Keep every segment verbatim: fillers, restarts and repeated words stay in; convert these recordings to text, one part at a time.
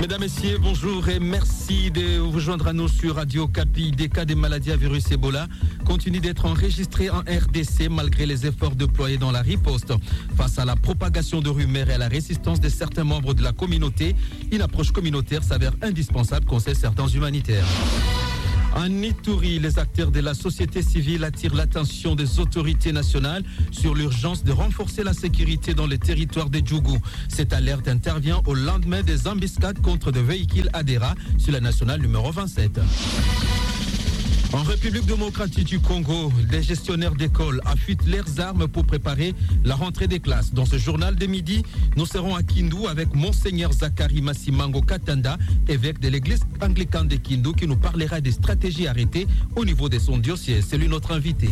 Mesdames, Messieurs, bonjour et merci de vous joindre à nous sur Radio Kapi. Des cas de maladies à virus Ebola continuent d'être enregistrés en R D C malgré les efforts déployés dans la riposte. Face à la propagation de rumeurs et à la résistance de certains membres de la communauté, une approche communautaire s'avère indispensable, conseillent certains humanitaires. En Ituri, les acteurs de la société civile attirent l'attention des autorités nationales sur l'urgence de renforcer la sécurité dans les territoires de Djougou. Cette alerte intervient au lendemain des embuscades contre des véhicules Adera sur la nationale numéro vingt-sept. En République démocratique du Congo, les gestionnaires d'écoles affûtent leurs armes pour préparer la rentrée des classes. Dans ce journal de midi, nous serons à Kindu avec Monseigneur Zakari Massimango Katanda, évêque de l'église anglicane de Kindu, qui nous parlera des stratégies arrêtées au niveau de son diocèse. C'est lui notre invité.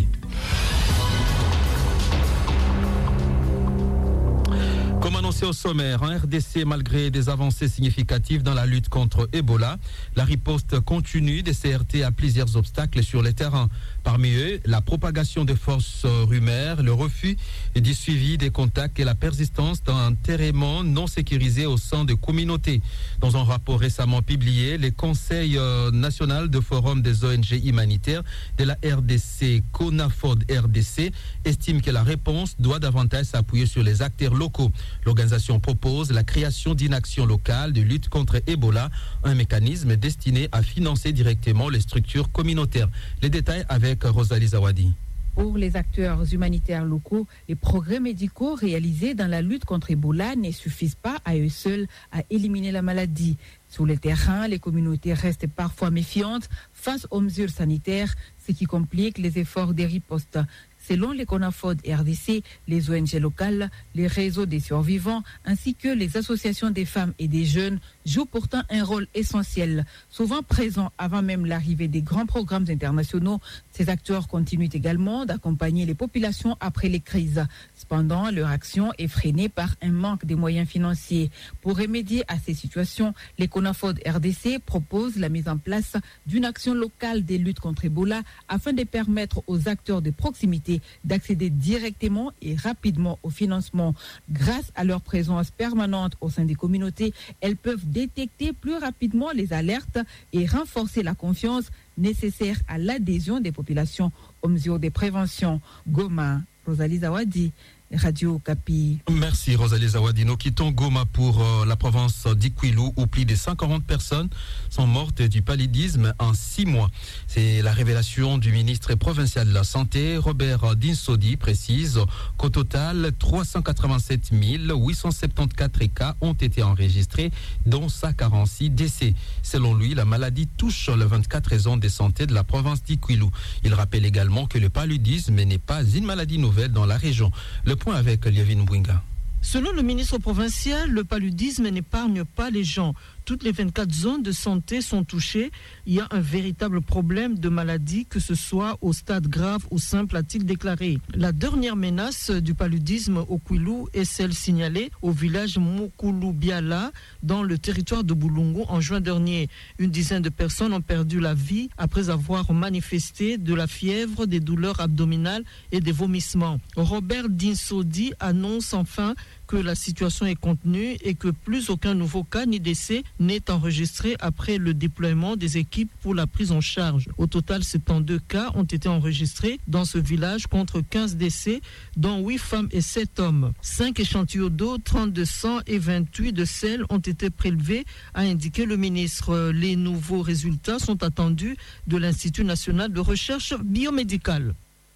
Comme annoncé au sommaire, en R D C, malgré des avancées significatives dans la lutte contre Ebola, la riposte continue des C R T à plusieurs obstacles sur le terrain. Parmi eux, la propagation de fausses rumeurs, le refus du suivi des contacts et la persistance d'un terrain non sécurisé au sein des communautés. Dans un rapport récemment publié, le Conseil national de forum des O N G humanitaires de la R D C, CONAFOD R D C, estime que la réponse doit davantage s'appuyer sur les acteurs locaux. L'organisation propose la création d'une action locale de lutte contre Ebola, un mécanisme destiné à financer directement les structures communautaires. Les détails avec Rosalie Zawadi. Pour les acteurs humanitaires locaux, les progrès médicaux réalisés dans la lutte contre Ebola ne suffisent pas à eux seuls à éliminer la maladie. Sur le terrain, les communautés restent parfois méfiantes face aux mesures sanitaires, ce qui complique les efforts de riposte. Selon les CONAFOD R D C, les O N G locales, les réseaux des survivants ainsi que les associations des femmes et des jeunes jouent pourtant un rôle essentiel. Souvent présents avant même l'arrivée des grands programmes internationaux, ces acteurs continuent également d'accompagner les populations après les crises. Cependant, leur action est freinée par un manque de moyens financiers. Pour remédier à ces situations, les CONAFOD R D C proposent la mise en place d'une action locale de lutte contre Ebola afin de permettre aux acteurs de proximité d'accéder directement et rapidement au financement. Grâce à leur présence permanente au sein des communautés, elles peuvent détecter plus rapidement les alertes et renforcer la confiance nécessaire à l'adhésion des populations aux mesures de prévention. Goma, Rosalie Zawadi, Radio Kapi. Merci Rosalie Zawadi. Nous quittons Goma pour euh, la province d'Ikwilou où plus de cent quarante personnes sont mortes du paludisme en six mois. C'est la révélation du ministre provincial de la Santé, Robert Dinsodi, précise qu'au total, trois cent quatre-vingt-sept mille huit cent soixante-quatorze cas ont été enregistrés, dont cent quarante-six décès. Selon lui, la maladie touche les vingt-quatre régions de santé de la province d'Ikwilou. Il rappelle également que le paludisme n'est pas une maladie nouvelle dans la région. Le point avec Lievin Mbouinga. Selon le ministre provincial, le paludisme n'épargne pas les gens. Toutes les vingt-quatre zones de santé sont touchées. Il y a un véritable problème de maladie, que ce soit au stade grave ou simple, a-t-il déclaré. La dernière menace du paludisme au Kwilu est celle signalée au village Mukulu-Biala, dans le territoire de Boulungu en juin dernier. Une dizaine de personnes ont perdu la vie après avoir manifesté de la fièvre, des douleurs abdominales et des vomissements. Robert Dinsodi annonce enfin que la situation est contenue et que plus aucun nouveau cas ni décès n'est enregistré après le déploiement des équipes pour la prise en charge. Au total, soixante-douze cas ont été enregistrés dans ce village contre quinze décès, dont huit femmes et sept hommes. cinq échantillons d'eau, trente de sang et vingt-huit de sel ont été prélevés, a indiqué le ministre. Les nouveaux résultats sont attendus de l'Institut national de recherche biomédicale.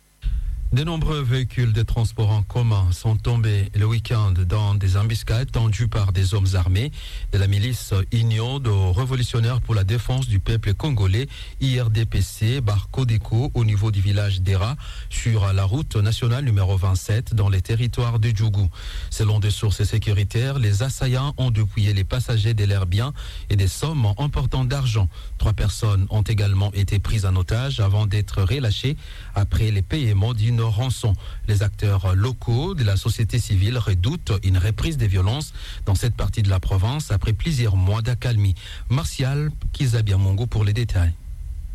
De nombreux véhicules de transport en commun sont tombés le week-end dans des embuscades tendues par des hommes armés de la milice Union de révolutionnaires pour la défense du peuple congolais, I R D P C, Barcodeco, au niveau du village d'Era, sur la route nationale numéro vingt-sept, dans les territoires de Djougou. Selon des sources sécuritaires, les assaillants ont dépouillé les passagers de leurs biens et des sommes importantes d'argent. Trois personnes ont également été prises en otage avant d'être relâchées après les paiements d'une rançon. Les acteurs locaux de la société civile redoutent une reprise des violences dans cette partie de la province après plusieurs mois d'accalmie. Martial Kizabiamongo pour les détails.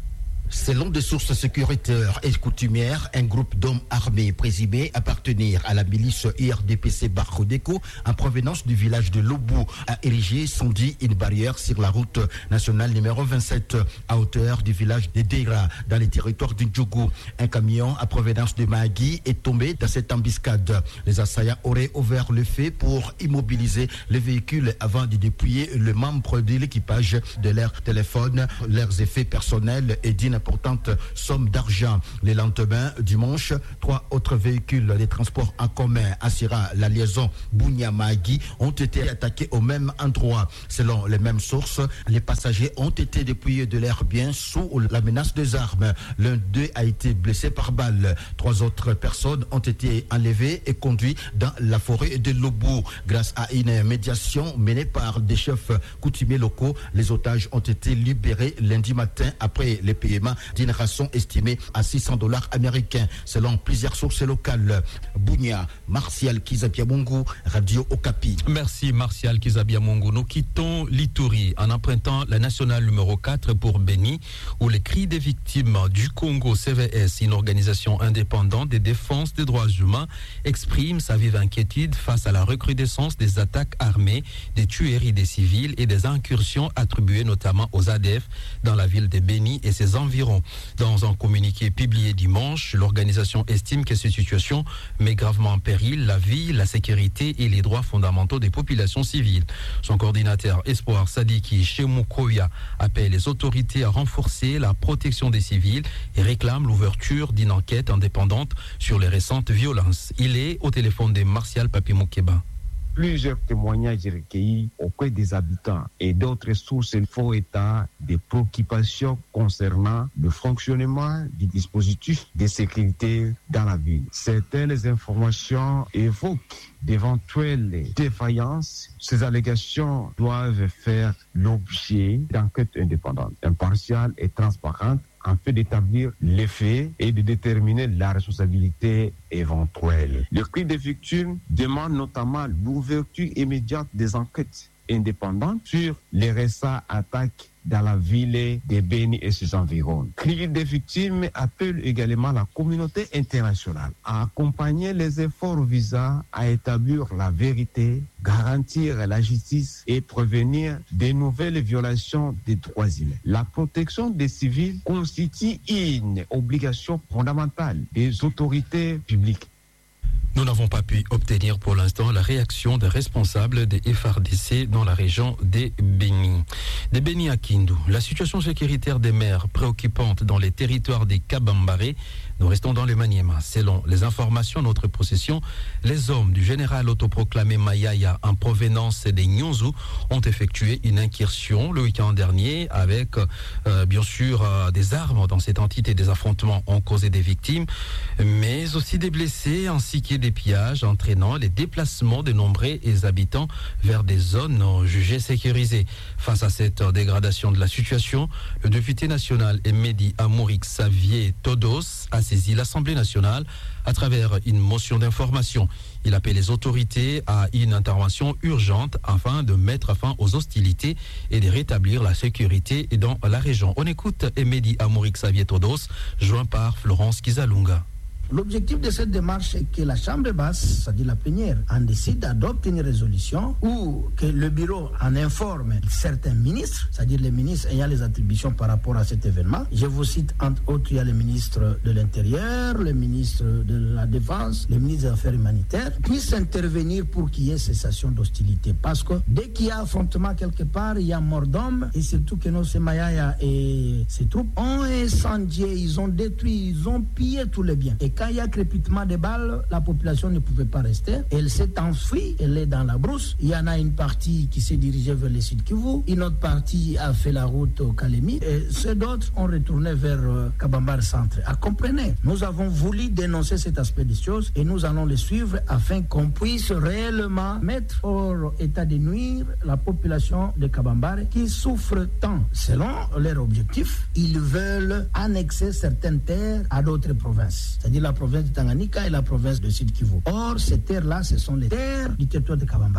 Selon des sources sécuritaires et coutumières, un groupe d'hommes armés présumés appartenir à la milice I R D P C Barrodeko en provenance du village de Lobou a érigé samedi une barrière sur la route nationale numéro vingt-sept à hauteur du village de Deira dans les territoires du Djougou. Un camion à provenance de Mahagui est tombé dans cette embuscade. Les assaillants auraient ouvert le feu pour immobiliser le véhicule avant de dépouiller le membre de l'équipage de leur téléphone, leurs effets personnels et d'une importante somme d'argent. Le lendemain, dimanche, trois autres véhicules de transport en commun assurant la liaison Bounia-Mahagui ont été attaqués au même endroit. Selon les mêmes sources, les passagers ont été dépouillés de leurs biens sous la menace des armes. L'un d'eux a été blessé par balle. Trois autres personnes ont été enlevées et conduites dans la forêt de Lobou. Grâce à une médiation menée par des chefs coutumiers locaux, les otages ont été libérés lundi matin après le paiement d'une rançon estimée à six cents dollars américains, selon plusieurs sources locales. Bounia, Martial Kizabiamungu, Radio Okapi. Merci Martial Kizabiamungu. Nous quittons l'Ituri en empruntant la nationale numéro quatre pour Beni, où les cris des victimes du Congo C V S, une organisation indépendante de défense des droits humains, exprime sa vive inquiétude face à la recrudescence des attaques armées, des tueries des civils et des incursions attribuées notamment aux A D F dans la ville de Beni et ses environs. Dans un communiqué publié dimanche, l'organisation estime que cette situation met gravement en péril la vie, la sécurité et les droits fondamentaux des populations civiles. Son coordinateur Espoir Sadiki Chemoukoya appelle les autorités à renforcer la protection des civils et réclame l'ouverture d'une enquête indépendante sur les récentes violences. Il est au téléphone de Martial Papi-Moukeba. Plusieurs témoignages recueillis auprès des habitants et d'autres sources font état des préoccupations concernant le fonctionnement du dispositif de sécurité dans la ville. Certaines informations évoquent d'éventuelles défaillances. Ces allégations doivent faire l'objet d'enquêtes indépendantes, impartiales et transparentes afin d'établir les faits et de déterminer la responsabilité éventuelle. Le cri des victimes demande notamment l'ouverture immédiate des enquêtes indépendantes sur les récentes attaques dans la ville de Beni et ses environs. Cri des victimes appelle également la communauté internationale à accompagner les efforts visant à établir la vérité, garantir la justice et prévenir de nouvelles violations des droits humains. La protection des civils constitue une obligation fondamentale des autorités publiques. Nous n'avons pas pu obtenir pour l'instant la réaction des responsables des F R D C dans la région des Beni. Des Beni à Kindu, la situation sécuritaire des maires préoccupante dans les territoires des Kabambare. Nous restons dans les Maniema. Selon les informations de notre possession, les hommes du général autoproclamé Mayaya en provenance des Nyonzu ont effectué une incursion le week-end dernier avec, euh, bien sûr, euh, des armes dans cette entité. Des affrontements ont causé des victimes, mais aussi des blessés ainsi que des pillages entraînant les déplacements de nombreux habitants vers des zones jugées sécurisées. Face à cette dégradation de la situation, le député national Emedi Amourik Xavier Todos a saisi l'Assemblée nationale à travers une motion d'information. Il appelle les autorités à une intervention urgente afin de mettre fin aux hostilités et de rétablir la sécurité dans la région. On écoute Emedi Amourik Xavier Todos, joint par Florence Kizalunga. L'objectif de cette démarche est que la Chambre basse, c'est-à-dire la plénière, en décide d'adopter une résolution ou que le bureau en informe certains ministres, c'est-à-dire les ministres ayant les attributions par rapport à cet événement. Je vous cite entre autres, il y a le ministre de l'Intérieur, le ministre de la Défense, le ministre des Affaires humanitaires, puissent intervenir pour qu'il y ait cessation d'hostilité. Parce que dès qu'il y a affrontement quelque part, il y a mort d'hommes, et surtout que nos Semayaya et ses troupes ont incendié, ils ont détruit, ils ont pillé tous les biens. Et quand il y a crépitement de balles, la population ne pouvait pas rester. Elle s'est enfuie, elle est dans la brousse. Il y en a une partie qui s'est dirigée vers le sud Kivu, une autre partie a fait la route au Kalemi, et ceux d'autres ont retourné vers euh, Kabambar Centre. Ah, comprenez, nous avons voulu dénoncer cet aspect des choses et nous allons le suivre afin qu'on puisse réellement mettre hors état de nuire la population de Kabambar qui souffre tant. Selon leur objectif, ils veulent annexer certaines terres à d'autres provinces, c'est-à-dire la province de Tanganyika et la province de Sud Kivu. Or, ces terres-là, ce sont les terres du territoire de Kabambare.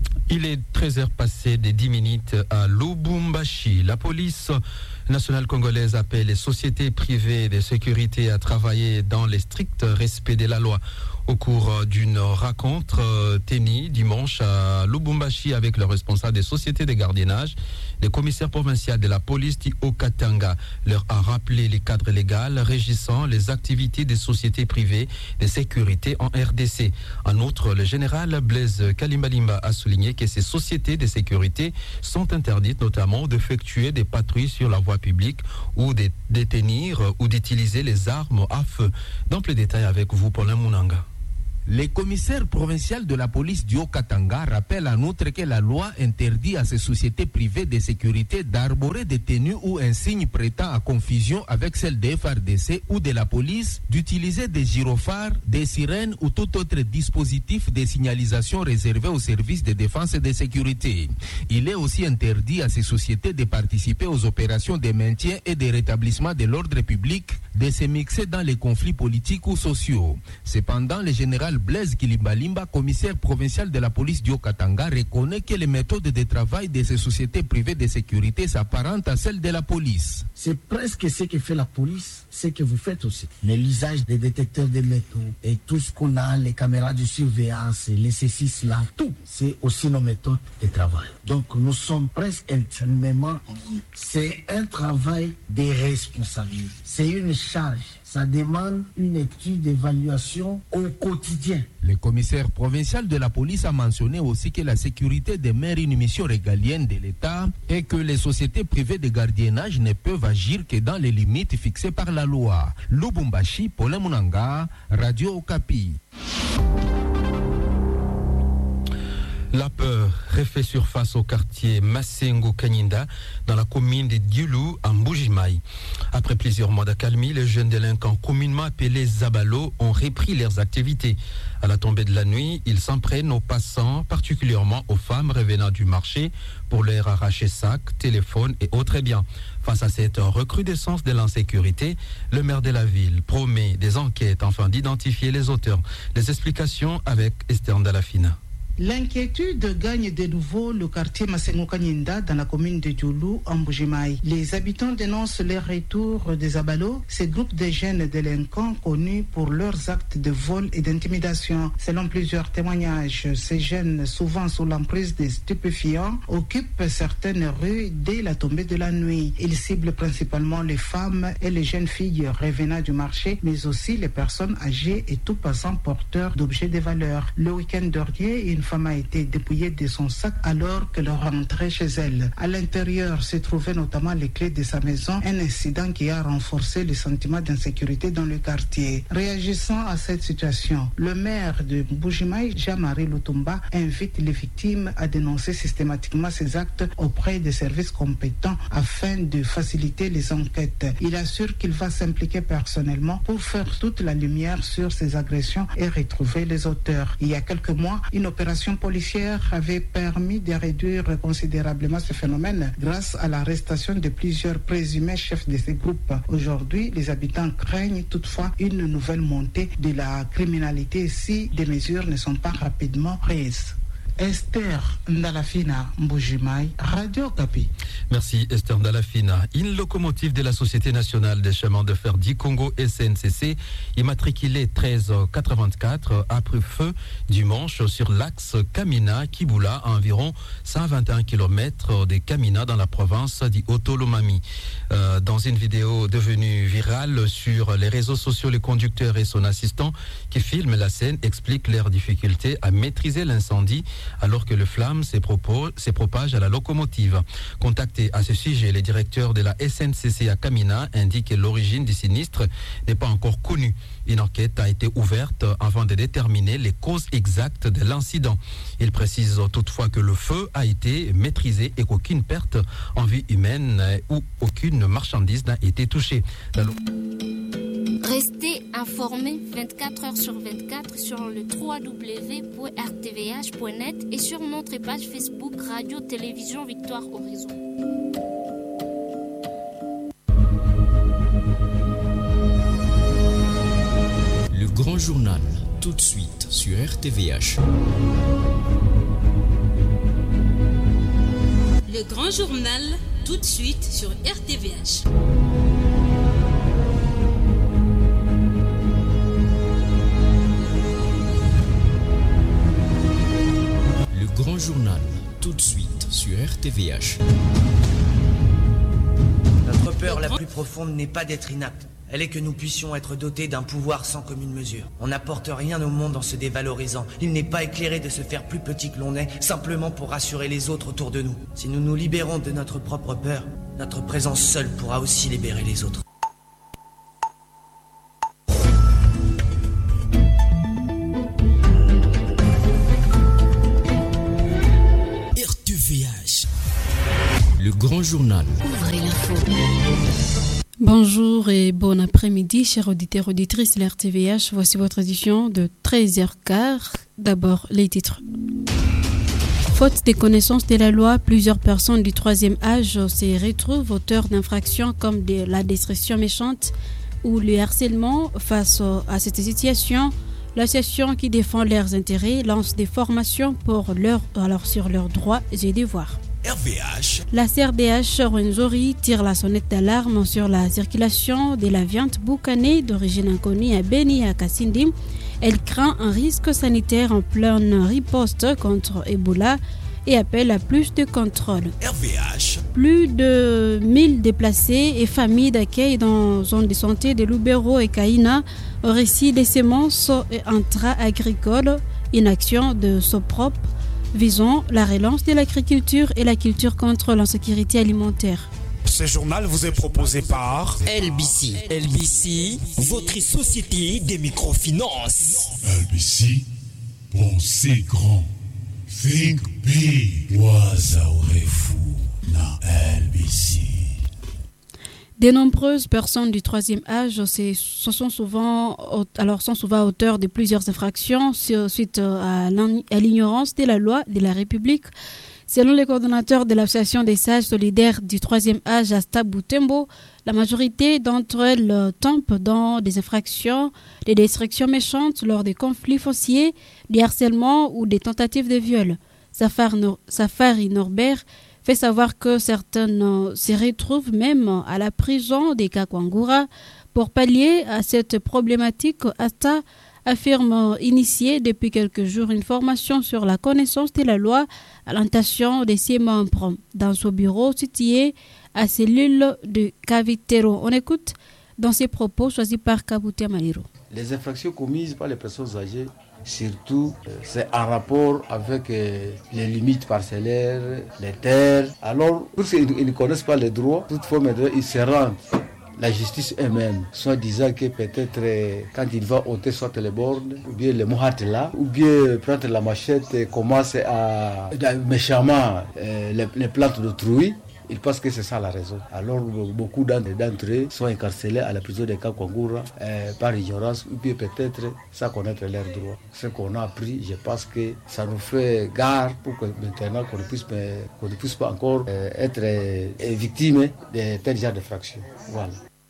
Il est treize heures passées des dix minutes à Lubumbashi. La police nationale congolaise appelle les sociétés privées de sécurité à travailler dans les stricts respects de la loi. Au cours d'une rencontre euh, tenue dimanche à Lubumbashi avec le responsable des sociétés de gardiennage, le commissaire provincial de la police d'Haut-Katanga leur a rappelé les cadres légaux régissant les activités des sociétés privées de sécurité en R D C. En outre, le général Blaise Kalimbalimba a souligné que ces sociétés de sécurité sont interdites notamment d'effectuer des patrouilles sur la voie publique ou de détenir ou d'utiliser les armes à feu. Dans plus de détails avec vous, Paulin Mounanga. Le commissaire provincial de la police du Haut-Katanga rappelle en outre que la loi interdit à ces sociétés privées de sécurité d'arborer des tenues ou un signe prêtant à confusion avec celle des F R D C ou de la police, d'utiliser des gyrophares, des sirènes ou tout autre dispositif de signalisation réservé aux services de défense et de sécurité. Il est aussi interdit à ces sociétés de participer aux opérations de maintien et de rétablissement de l'ordre public, de se mixer dans les conflits politiques ou sociaux. Cependant, le général Blaise Kilimbalimba, commissaire provincial de la police du Haut-Katanga, reconnaît que les méthodes de travail de ces sociétés privées de sécurité s'apparentent à celles de la police. C'est presque ce que fait la police, ce que vous faites aussi. Mais l'usage des détecteurs de métaux et tout ce qu'on a, les caméras de surveillance, les C six là, tout, c'est aussi nos méthodes de travail. Donc nous sommes presque intimement, c'est un travail de responsabilité, c'est une charge. Ça demande une étude d'évaluation au quotidien. Le commissaire provincial de la police a mentionné aussi que la sécurité demeure une mission régalienne de l'État et que les sociétés privées de gardiennage ne peuvent agir que dans les limites fixées par la loi. Lubumbashi, Paulin Mounanga, Radio Okapi. La peur refait surface au quartier Masengo Kanyinda dans la commune de Diulu en Mbujimaï. Après plusieurs mois d'accalmie, les jeunes délinquants communément appelés Zabalo ont repris leurs activités. À la tombée de la nuit, ils s'en prennent aux passants, particulièrement aux femmes revenant du marché pour leur arracher sacs, téléphones et autres biens. Face à cette recrudescence de l'insécurité, le maire de la ville promet des enquêtes afin d'identifier les auteurs. Les explications avec Esther Ndalafina. L'inquiétude gagne de nouveau le quartier Masengo Kanyinda dans la commune de Diulu en Mbujimaï. Les habitants dénoncent les retours des Abalos, ces groupes de jeunes délinquants connus pour leurs actes de vol et d'intimidation. Selon plusieurs témoignages, ces jeunes, souvent sous l'emprise des stupéfiants, occupent certaines rues dès la tombée de la nuit. Ils ciblent principalement les femmes et les jeunes filles revenant du marché, mais aussi les personnes âgées et tout passant porteurs d'objets de valeur. Le week-end dernier, une femme a été dépouillée de son sac alors qu'elle rentrait chez elle. À l'intérieur se trouvaient notamment les clés de sa maison, un incident qui a renforcé le sentiment d'insécurité dans le quartier. Réagissant à cette situation, le maire de Mbujimaï, Jean-Marie Lutumba, invite les victimes à dénoncer systématiquement ces actes auprès des services compétents afin de faciliter les enquêtes. Il assure qu'il va s'impliquer personnellement pour faire toute la lumière sur ces agressions et retrouver les auteurs. Il y a quelques mois, une opération policière avait permis de réduire considérablement ce phénomène grâce à l'arrestation de plusieurs présumés chefs de ces groupes. Aujourd'hui, les habitants craignent toutefois une nouvelle montée de la criminalité si des mesures ne sont pas rapidement prises. Esther Ndalafina, Mbujimaï, Radio Okapi. Merci Esther Ndalafina. Une locomotive de la Société nationale des chemins de fer du Congo S N C C, immatriculée treize quatre-vingt-quatre, a pris feu dimanche sur l'axe Kamina-Kibula à environ cent vingt et un kilomètres de Kamina dans la province d'Otolomami. Euh, dans une vidéo devenue virale sur les réseaux sociaux, le conducteur et son assistant qui filment la scène expliquent leurs difficultés à maîtriser l'incendie alors que le flamme se propage à la locomotive. Contacté à ce sujet, le directeur de la S N C C à Kamina indique que l'origine du sinistre n'est pas encore connue. Une enquête a été ouverte avant de déterminer les causes exactes de l'incident. Il précise toutefois que le feu a été maîtrisé et qu'aucune perte en vie humaine ou aucune marchandise n'a été touchée. La... Restez informés vingt-quatre heures sur vingt-quatre sur le w w w point r t v h point net et sur notre page Facebook Radio Télévision Victoire Horizon. Le grand journal, tout de suite sur R T V H. Le grand journal, tout de suite sur R T V H. Le grand journal, tout de suite sur R T V H. Notre peur la plus profonde n'est pas d'être inapte. Elle est que nous puissions être dotés d'un pouvoir sans commune mesure. On n'apporte rien au monde en se dévalorisant. Il n'est pas éclairé de se faire plus petit que l'on est, simplement pour rassurer les autres autour de nous. Si nous nous libérons de notre propre peur, notre présence seule pourra aussi libérer les autres. R T V H. Le grand journal. Ouvrez l'info. Bonjour et bon après-midi, chers auditeurs et auditrices de l'R T V H. Voici votre édition de treize heures quinze. D'abord, les titres. Faute des connaissances de la loi, plusieurs personnes du troisième âge se retrouvent auteurs d'infractions comme de la destruction méchante ou le harcèlement. Face à cette situation, l'association qui défend leurs intérêts lance des formations pour leur, alors sur leurs droits et devoirs. R V H. La C R D H Rwenzori tire la sonnette d'alarme sur la circulation de la viande boucanée d'origine inconnue à Beni et à Kasindi. Elle craint un risque sanitaire en pleine riposte contre Ebola et appelle à plus de contrôle. R V H. Plus de mille déplacés et familles d'accueil dans zone de santé de Lubero et Kaina au récit des semences et intra-agricoles, une action de Soprop visant la relance de l'agriculture et la culture contre l'insécurité alimentaire. Ce journal vous est proposé par L B C. L B C, votre société des microfinances. L B C, pensez grand. Think big. Wazaorefu na L B C. De nombreuses personnes du troisième âge se sont souvent, alors sont souvent auteurs de plusieurs infractions suite à l'ignorance de la loi de la République. Selon le coordonnateur de l'association des sages solidaires du troisième âge à Stade Butembo, la majorité d'entre elles tombent dans des infractions, des destructions méchantes lors des conflits fonciers, des harcèlements ou des tentatives de viol. Safari Norbert fait savoir que certaines se retrouvent même à la prison des Kakwangura. Pour pallier à cette problématique, Asta affirme initier depuis quelques jours une formation sur la connaissance de la loi à l'intention de ses membres dans son bureau situé à cellule de Cavitero. On écoute dans ses propos choisis par Kabutia Maliro. Les infractions commises par les personnes âgées, surtout, euh, c'est en rapport avec euh, les limites parcellaires, les terres. Alors, pour ceux qui ne connaissent pas les droits, toutefois, maintenant, ils se rendent la justice elle-même, soit disant que peut-être euh, quand il va ôter soit les bornes, ou bien les là, ou bien prendre la machette et commencer à, à méchamment euh, les, les plantes d'autrui. Ils pensent que c'est ça la raison. Alors beaucoup d'entre eux sont incarcérés à la prison de Kakwangura euh, par ignorance ou bien peut-être sans connaître leurs droits. Ce qu'on a appris, je pense que ça nous fait gare pour que maintenant qu'on ne puisse, qu'on ne puisse pas encore euh, être euh, victime de tel genre de fractions. Voilà.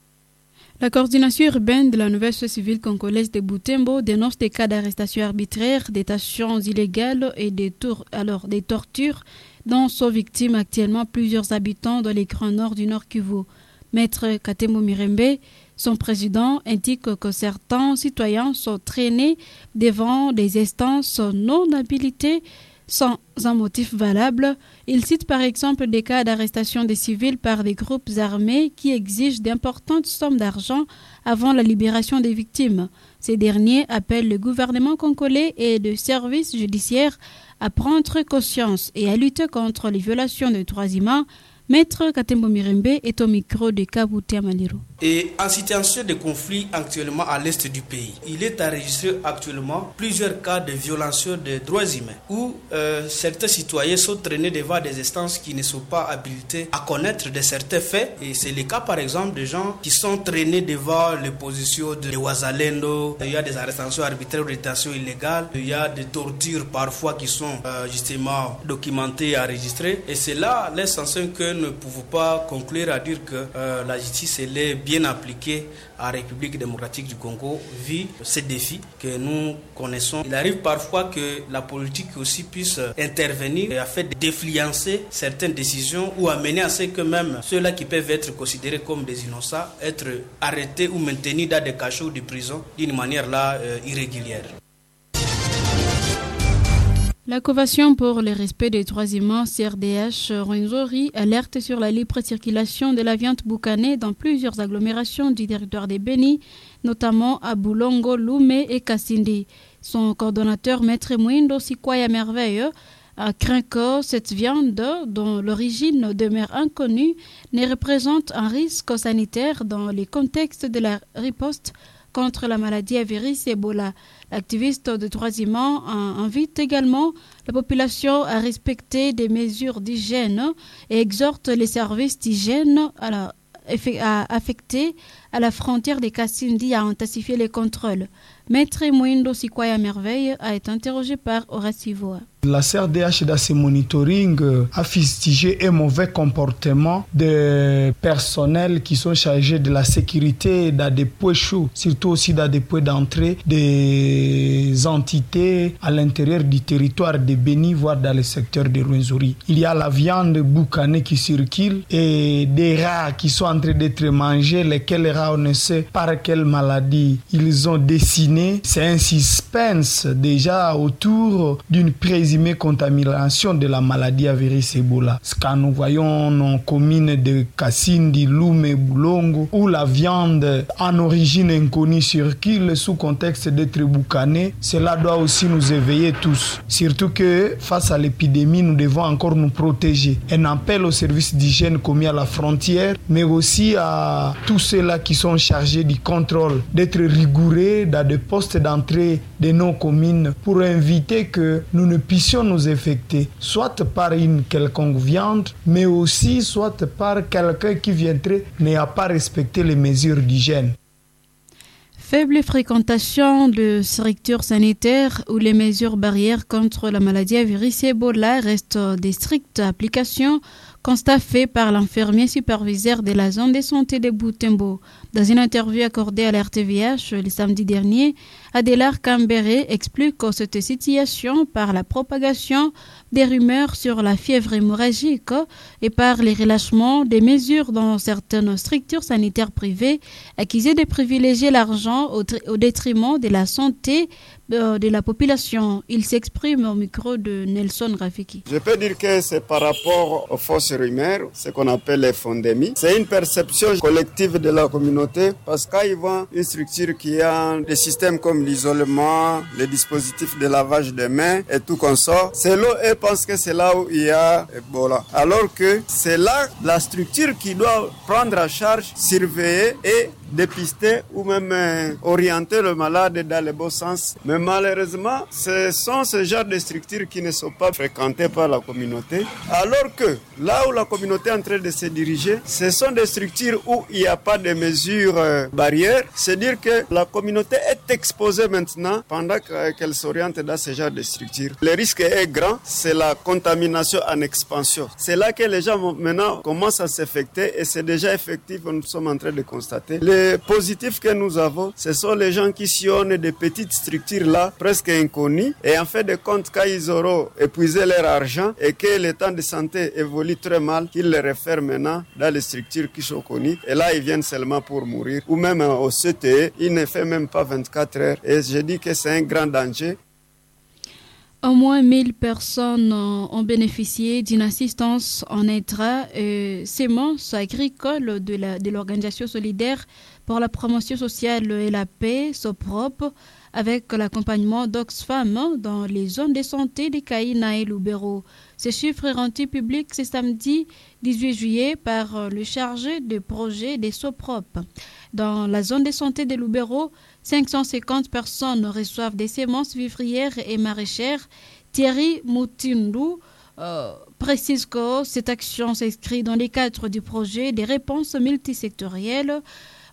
La coordination urbaine de la nouvelle société civile congolaise de Butembo dénonce des cas d'arrestation arbitraire, des détentions illégales et des, tour, alors, des tortures dont sont victimes actuellement plusieurs habitants dans les grands nord du Nord Kivu. Maître Katemo Mirembe, son président, indique que certains citoyens sont traînés devant des instances non habilitées sans un motif valable. Il cite par exemple des cas d'arrestation des civils par des groupes armés qui exigent d'importantes sommes d'argent avant la libération des victimes. Ces derniers appellent le gouvernement congolais et le service judiciaire à prendre conscience et à lutter contre les violations des droits humains. Maître Katembo Mirembe est au micro de Kabuti Amaliro. Et en situation de conflit actuellement à l'est du pays, il est enregistré actuellement plusieurs cas de violation des droits humains où euh, certains citoyens sont traînés devant des instances qui ne sont pas habilitées à connaître de certains faits. Et c'est le cas par exemple de gens qui sont traînés devant les positions de Wazalendo. Il y a des arrestations arbitraires ou des détentions illégales. Il y a des tortures parfois qui sont euh, justement documentées et enregistrées. Et c'est là l'essentiel que ne pouvons pas conclure à dire que euh, la justice elle est bien appliquée en République démocratique du Congo, vu ces défis que nous connaissons. Il arrive parfois que la politique aussi puisse intervenir afin de défluencer certaines décisions ou amener à ce que même ceux-là qui peuvent être considérés comme des innocents être arrêtés ou maintenus dans des cachots de prison d'une manière là euh, irrégulière. La Convention pour le respect des droits humains, C R D H Rwenzori, alerte sur la libre circulation de la viande boucanée dans plusieurs agglomérations du territoire des Béni, notamment à Boulongo, Lumé et Kassindi. Son coordonnateur, Maître Mwindo Sikwaya Merveille, craint que cette viande, dont l'origine demeure inconnue, ne représente un risque sanitaire dans les contextes de la riposte contre la maladie à virus Ebola. L'activiste de droits humains invite également la population à respecter des mesures d'hygiène et exhorte les services d'hygiène à la, à affectés à la frontière des Kassindi à intensifier les contrôles. Maître Mwindo Sikwaya Merveille a été interrogé par Horace Ivoa. La C R D H dans ses monitoring a fustigé un mauvais comportement des personnels qui sont chargés de la sécurité dans des points chauds, surtout aussi dans des points d'entrée des entités à l'intérieur du territoire de Béni, voire dans le secteur de Rwenzori. Il y a la viande boucanée qui circule et des rats qui sont en train d'être mangés, lesquels rats on ne sait par quelle maladie ils ont dessiné. C'est un suspense déjà autour d'une présumée contamination de la maladie à virus Ebola. Ce que nous voyons dans les communes de Kassindi, Lumé, Boulongo, où la viande en origine inconnue circule sous contexte d'être boucanée, cela doit aussi nous éveiller tous. Surtout que face à l'épidémie, nous devons encore nous protéger. Un appel aux services d'hygiène commis à la frontière, mais aussi à tous ceux-là qui sont chargés du contrôle, d'être rigoureux dans des postes d'entrée de nos communes pour inviter que nous ne puissions nous infecter, soit par une quelconque viande, mais aussi soit par quelqu'un qui viendrait n'a pas respecté les mesures d'hygiène. Faible fréquentation de structures sanitaires où les mesures barrières contre la maladie à virus Ebola restent des strictes applications, constat fait par l'infirmier superviseur de la zone de santé de Butembo. Dans une interview accordée à l'R T V H le samedi dernier, Adélar Cambéré explique que cette situation par la propagation des rumeurs sur la fièvre hémorragique et par les relâchements des mesures dans certaines structures sanitaires privées accusées de privilégier l'argent au, au détriment de la santé euh, de la population. Il s'exprime au micro de Nelson Rafiki. Je peux dire que c'est par rapport aux fausses rumeurs, ce qu'on appelle les fondémies. C'est une perception collective de la communauté parce qu'ils voient une structure qui a des systèmes comme l'isolement, les dispositifs de lavage des mains et tout comme ça. C'est là, eux pensent que c'est là où il y a Ebola. Alors que c'est là la structure qui doit prendre en charge, surveiller et dépister ou même euh, orienter le malade dans le bon sens. Mais malheureusement, ce sont ce genre de structures qui ne sont pas fréquentées par la communauté. Alors que là où la communauté est en train de se diriger, ce sont des structures où il n'y a pas de mesures euh, barrières. C'est-à-dire que la communauté est exposée maintenant pendant qu'elle s'oriente dans ce genre de structures. Le risque est grand, c'est la contamination en expansion. C'est là que les gens maintenant commencent à s'infecter et c'est déjà effectif, nous sommes en train de constater. Les positifs que nous avons, ce sont les gens qui sillonnent des petites structures là, presque inconnues, et en fait de compte, quand ils auront épuisé leur argent et que l'état de santé évolue très mal, qu'ils les réfèrent maintenant dans les structures qui sont connues, et là ils viennent seulement pour mourir, ou même au C T E, ils ne font même pas vingt-quatre heures, et je dis que c'est un grand danger. Au moins mille personnes ont bénéficié d'une assistance en intra et semences agricoles de, la, de l'Organisation solidaire pour la promotion sociale et la paix, SOPROP, avec l'accompagnement d'Oxfam dans les zones de santé de Kaina et Lubero. Ces chiffres rendus publics ce samedi dix-huit juillet par le chargé de projet des SOPROP. Dans la zone de santé de Lubero, cinq cent cinquante personnes reçoivent des semences vivrières et maraîchères. Thierry Moutindu euh, précise que cette action s'inscrit dans les cadres du projet des réponses multisectorielles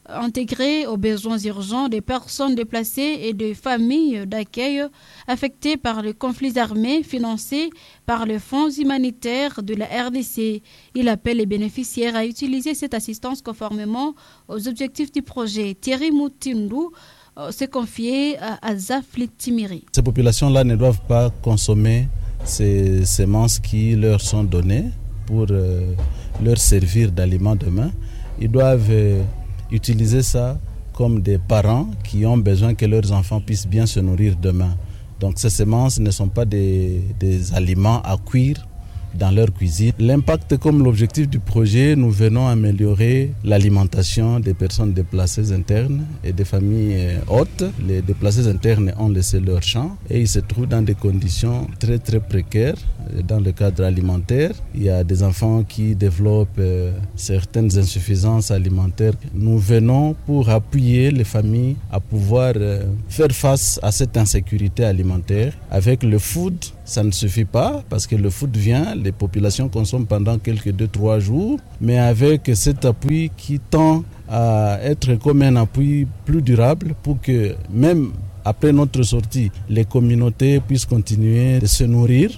intégré aux besoins urgents des personnes déplacées et des familles d'accueil affectées par les conflits armés financés par les fonds humanitaires de la R D C. Il appelle les bénéficiaires à utiliser cette assistance conformément aux objectifs du projet. Thierry Moutindou s'est confié à Azaf Litimiri. Ces populations-là ne doivent pas consommer ces semences qui leur sont données pour euh, leur servir d'aliments demain. Ils doivent euh, utiliser ça comme des parents qui ont besoin que leurs enfants puissent bien se nourrir demain. Donc ces semences ne sont pas des, des aliments à cuire dans leur cuisine. L'impact comme l'objectif du projet, nous venons améliorer l'alimentation des personnes déplacées internes et des familles hautes. Les déplacés internes ont laissé leur champ et ils se trouvent dans des conditions très très précaires dans le cadre alimentaire. Il y a des enfants qui développent euh, certaines insuffisances alimentaires. Nous venons pour appuyer les familles à pouvoir euh, faire face à cette insécurité alimentaire. Avec le food, ça ne suffit pas parce que le food vient, les populations consomment pendant quelques deux trois jours, mais avec cet appui qui tend à être comme un appui plus durable pour que même après notre sortie, les communautés puissent continuer de se nourrir.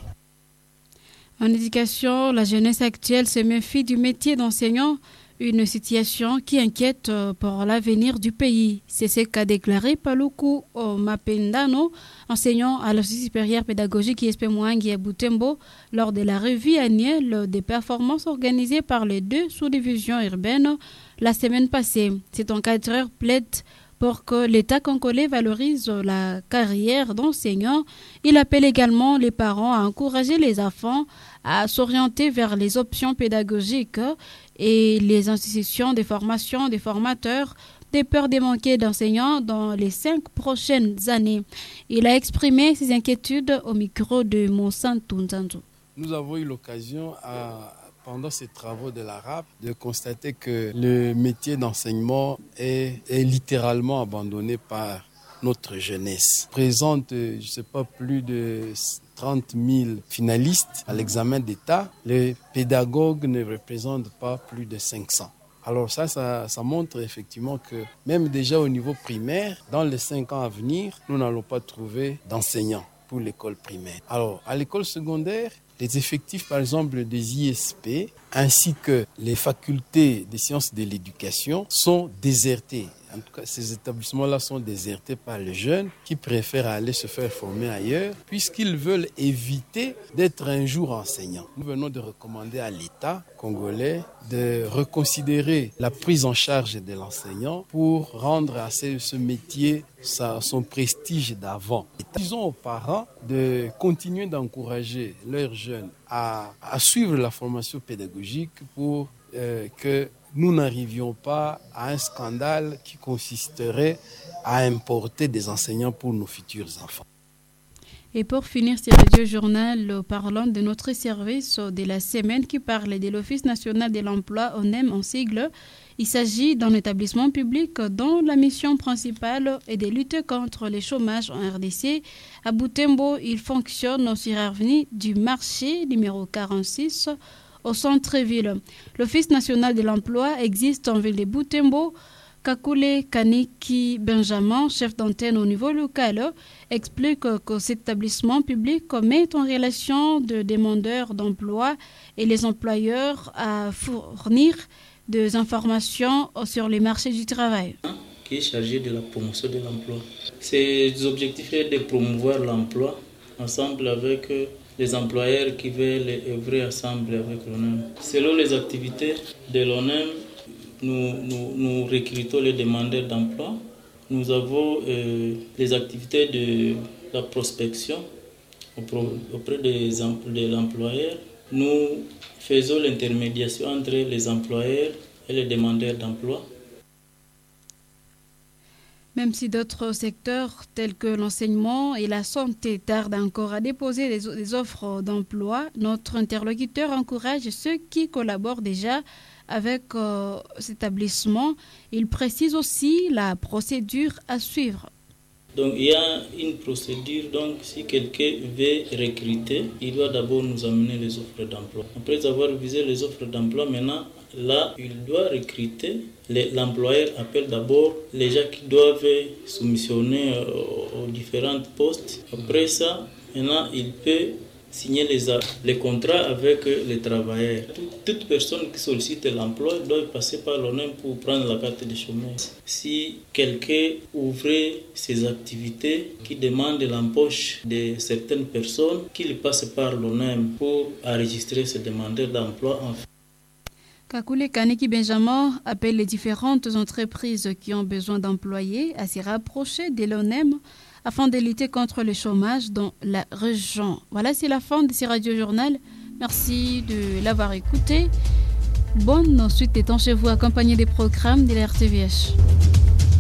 En éducation, la jeunesse actuelle se méfie du métier d'enseignant, une situation qui inquiète pour l'avenir du pays. C'est ce qu'a déclaré Paluku Mapendano, enseignant à l'Institut supérieur pédagogique I S P Mwangi à Butembo, lors de la revue annuelle des performances organisée par les deux sous-divisions urbaines la semaine passée. Cet encadreur plaide pour que l'État congolais valorise la carrière d'enseignant. Il appelle également les parents à encourager les enfants à s'orienter vers les options pédagogiques et les institutions de formation des formateurs de peur de manquer d'enseignants dans les cinq prochaines années. Il a exprimé ses inquiétudes au micro de Monsanto Nzanzu. Nous avons eu l'occasion à pendant ces travaux de l'A R A P, de constater que le métier d'enseignement est, est littéralement abandonné par notre jeunesse. Présente, je ne sais pas, plus de trente mille finalistes à l'examen d'État. Les pédagogues ne représentent pas plus de cinq cents. Alors ça, ça, ça montre effectivement que même déjà au niveau primaire, dans les cinq ans à venir, nous n'allons pas trouver d'enseignants pour l'école primaire. Alors, à l'école secondaire, les effectifs, par exemple, des I S P, ainsi que les facultés des sciences de l'éducation sont désertés. En tout cas, ces établissements-là sont désertés par les jeunes qui préfèrent aller se faire former ailleurs puisqu'ils veulent éviter d'être un jour enseignants. Nous venons de recommander à l'État congolais de reconsidérer la prise en charge de l'enseignant pour rendre à ce, ce métier sa, son prestige d'avant. Disons aux parents de continuer d'encourager leurs jeunes à, à suivre la formation pédagogique pour euh, que nous n'arrivions pas à un scandale qui consisterait à importer des enseignants pour nos futurs enfants. Et pour finir ce radio journal, parlant de notre service de la semaine qui parle de l'Office national de l'emploi, O N E M en sigle, il s'agit d'un établissement public dont la mission principale est de lutter contre le chômage en R D C. À Butembo, il fonctionne sur avenue du marché numéro quarante-six au centre-ville. L'Office national de l'emploi existe en ville de Butembo. Kakule Kaniki Benjamin, chef d'antenne au niveau local, explique que cet établissement public met en relation de demandeurs d'emploi et les employeurs à fournir des informations sur les marchés du travail. Qui est chargé de la promotion de l'emploi. Ses objectifs est de promouvoir l'emploi ensemble avec les employeurs qui veulent œuvrer ensemble avec l'O N E M. Selon les activités de l'O N E M, nous, nous, nous recrutons les demandeurs d'emploi. Nous avons euh, les activités de la prospection auprès des, de l'employeur. Nous faisons l'intermédiation entre les employeurs et les demandeurs d'emploi. Même si d'autres secteurs tels que l'enseignement et la santé tardent encore à déposer des, des offres d'emploi, notre interlocuteur encourage ceux qui collaborent déjà avec euh, cet établissement. Il précise aussi la procédure à suivre. Donc il y a une procédure, donc si quelqu'un veut recruter, il doit d'abord nous amener les offres d'emploi. Après avoir visé les offres d'emploi, maintenant, là, il doit recruter. L'employeur appelle d'abord les gens qui doivent soumissionner aux différents postes. Après ça, maintenant, il peut signer les, les contrats avec les travailleurs. Toute personne qui sollicite l'emploi doit passer par l'O N E M pour prendre la carte de chômage. Si quelqu'un ouvrait ses activités qui demandent l'embauche de certaines personnes, qu'il passe par l'O N E M pour enregistrer ses demandeurs d'emploi. Kakule Kaneki Benjamin appelle les différentes entreprises qui ont besoin d'employés à s'y rapprocher de l'O N E M afin de lutter contre le chômage dans la région. Voilà, c'est la fin de ce radio-journal. Merci de l'avoir écouté. Bonne suite des temps chez vous, accompagné des programmes de la R T V H.